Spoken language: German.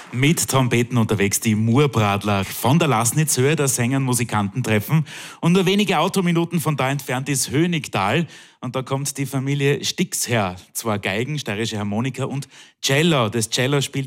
Mit Trompeten unterwegs die Murbradler von der Lasnitzhöhe, da Sänger- und Musikantentreffen. Und nur wenige Autominuten von da entfernt ist Hönigtal. Und da kommt die Familie Stix her. Zwei Geigen, steirische Harmonika und Cello. Das Cello spielt